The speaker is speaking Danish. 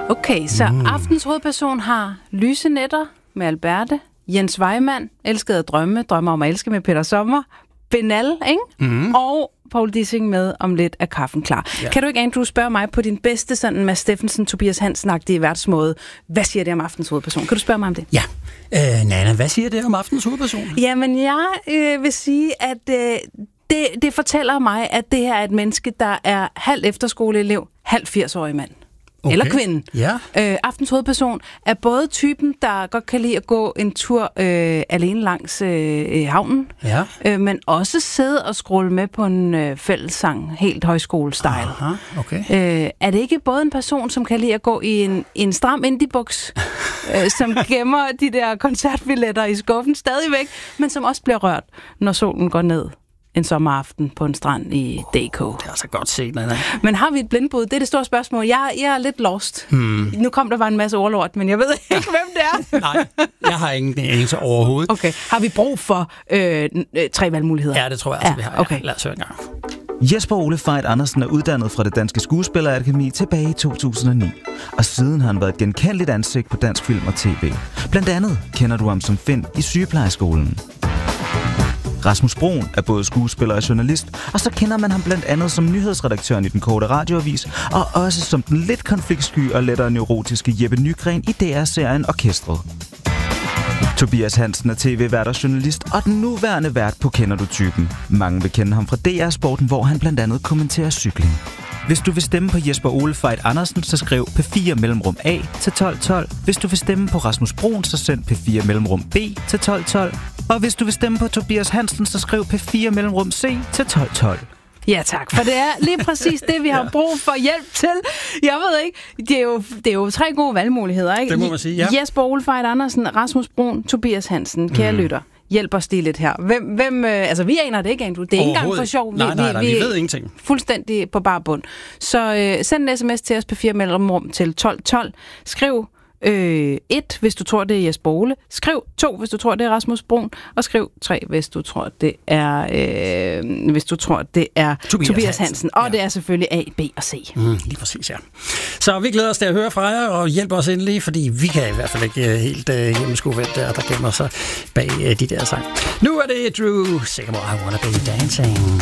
Okay, så aftens hovedperson har Lyse nætter med Alberte, Jens Weimann, Elskede at drømme, Drømmer om at elske med Peter Sommer, Benal, ikke? Og Paul Dissing med Om lidt er kaffen klar. Ja. Kan du ikke, Andrew, spørge mig på din bedste sådan Mads Steffensen, Tobias Hansen-agtige værtsmåde? Hvad siger det om aftens hovedperson? Kan du spørge mig om det? Ja. Nana, hvad siger det om aftens hovedperson? Jamen, jeg vil sige, at det fortæller mig, at det her er et menneske, der er halv efterskoleelev, halv 80-årig mand. Okay. Eller kvinden. Ja. Aftens hovedperson er både typen, der godt kan lide at gå en tur alene langs havnen, men også sidde og scrolle med på en fællessang, helt højskole-style. Aha, okay. Er det ikke både en person, som kan lide at gå i en stram indie-buks, som gemmer de der koncertbilletter i skuffen stadigvæk, men som også bliver rørt, når solen går ned en sommeraften på en strand i DK. Det er altså godt set, Nana. Men har vi et blindbud? Det er det store spørgsmål. Jeg er lidt lost. Nu kom der bare en masse overlort, men jeg ved ikke, hvem det er. Nej, jeg har ingen anelse overhovedet. Okay. Har vi brug for 3 valgmuligheder? Ja, det tror jeg altså, vi har. Okay. Ja, lad os høre en gang. Jesper Ole Fejt Andersen er uddannet fra det Danske Skuespillerakademi tilbage i 2009. Og siden har han været et genkendeligt ansigt på dansk film og tv. Blandt andet kender du ham som Finn i Sygeplejeskolen. Rasmus Broen er både skuespiller og journalist, og så kender man ham blandt andet som nyhedsredaktøren i Den Korte Radioavis, og også som den lidt konfliktsky og lettere neurotiske Jeppe Nygren i DR-serien Orkestret. Tobias Hansen er tv-vært og journalist, og den nuværende vært på Kender du typen. Mange vil kende ham fra DR-sporten, hvor han blandt andet kommenterer cykling. Hvis du vil stemme på Jesper Ole Fejt Andersen, så skriv P4 mellemrum A til 1212. Hvis du vil stemme på Rasmus Broen, så send P4 mellemrum B til 1212. Og hvis du vil stemme på Tobias Hansen, så skriv P4 mellemrum C til 1212. Ja tak, for det er lige præcis det, vi har brug for hjælp til. Jeg ved ikke, det er jo 3 gode valgmuligheder, ikke? Det må man sige, ja. Jesper Ole Fejt Andersen, Rasmus Broen, Tobias Hansen, kære lytter. Hjælp os lige lidt her. Hvem altså vi aner det ikke, Andrew. Det er ikke engang for sjov. Nej, vi ved ingenting. Fuldstændig på bar bund. Så send en sms til os på 4 mellemrum til 1212. Skriv 1, hvis du tror, det er Jesper Ole. Skriv 2, hvis du tror, det er Rasmus Broen. Og skriv 3, hvis du tror, det er, Tobias Hansen. Og det er selvfølgelig A, B og C. Lige præcis, ja. Så vi glæder os til at høre fra jer, og hjælp os endelig, fordi vi kan i hvert fald ikke helt gennemskue, hvem der gemmer sig bag de der sang. Nu er det Drew Sigamore, I Wanna Be Dancing.